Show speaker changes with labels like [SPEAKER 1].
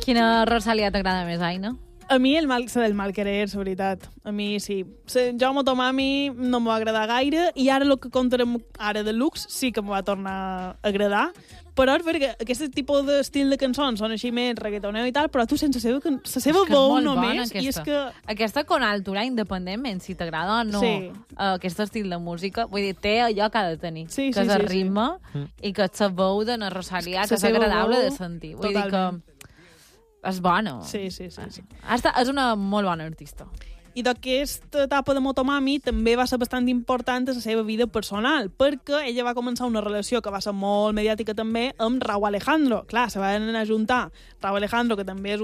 [SPEAKER 1] Quina Rosalia t'agrada més, Aina?
[SPEAKER 2] A mi la del mal querer, la veritat. A mi sí. Jo Motomami no m'ho va agradar gaire i ara el que contarem ara de Lux sí que m'ho va tornar a agradar. Però és perquè aquest tipus d'estil de cançons són així més reggaetoneu i tal, però tu sense la seva veu només... I és que...
[SPEAKER 1] Aquesta con altura, independentment si t'agrada o no aquest estil de música, vull dir, té allò que ha de tenir, que és el ritme i que és la veu de la Rosalia, que és agradable de sentir. Vull dir que és bona.
[SPEAKER 2] Sí.
[SPEAKER 1] És una molt bona artista.
[SPEAKER 2] I d'aquesta etapa de Motomami també va ser bastant important a la seva vida personal, perquè ella va començar una relació que va ser molt mediàtica també amb Rauw Alejandro. Clar, se van ajuntar Rauw Alejandro, que també és